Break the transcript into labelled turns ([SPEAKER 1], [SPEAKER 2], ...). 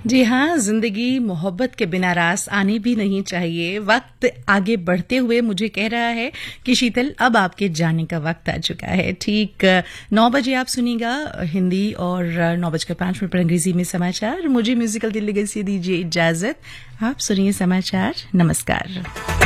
[SPEAKER 1] जी हाँ, जिंदगी मोहब्बत के बिना रास आने भी नहीं चाहिए। वक्त आगे बढ़ते हुए मुझे कह रहा है कि शीतल अब आपके जाने का वक्त आ चुका है। ठीक 9 बजे आप सुनिएगा हिंदी और 9:05 पर अंग्रेजी में समाचार। मुझे म्यूजिकल दिल्ली से दीजिए इजाजत। आप सुनिए समाचार। नमस्कार।